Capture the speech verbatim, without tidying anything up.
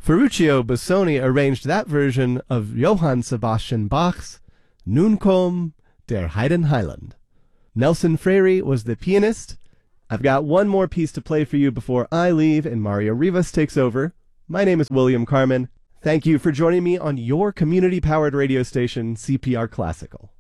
Ferruccio Busoni arranged that version of Johann Sebastian Bach's Nun komm der Heidenheiland. Nelson Freire was the pianist. I've got one more piece to play for you before I leave and Mario Rivas takes over. My name is William Carmen. Thank you for joining me on your community-powered radio station, C P R Classical.